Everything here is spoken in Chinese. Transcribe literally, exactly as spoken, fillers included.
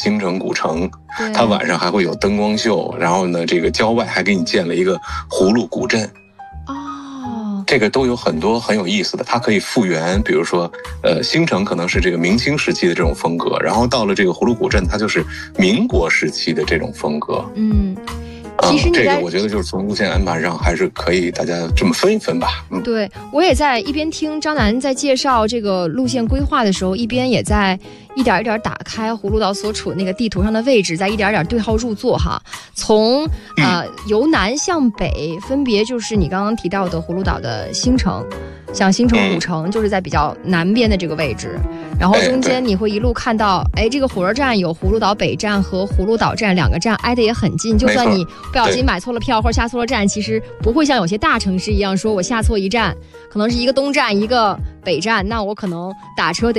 新城古城，它晚上还会有灯光秀，然后呢，这个郊外还给你建了一个葫芦古镇。 哦， 这个都有很多很有意思的，它可以复原，比如说，呃，新城可能是这个明清时期的这种风格，然后到了这个葫芦古镇，它就是民国时期的这种风格。 嗯。 其实、嗯、这个我觉得就是从路线安排上还是可以大家这么分一分吧。 嗯、对，我也在一边听张楠在介绍这个路线规划的时候，一边也在一点一点打开葫芦岛所处的那个地图上的位置，在一点一点对号入座哈。从呃由南向北，分别就是你刚刚提到的葫芦岛的新城，像新城古城就是在比较南边的这个位置，然后中间你会一路看到，哎，这个火车站有葫芦岛北站和葫芦岛站两个站挨得也很近，就算你不小心买错了票或者下错了站，其实不会像有些大城市一样说我下错一站，可能是一个东站一个北站，那我可能打车得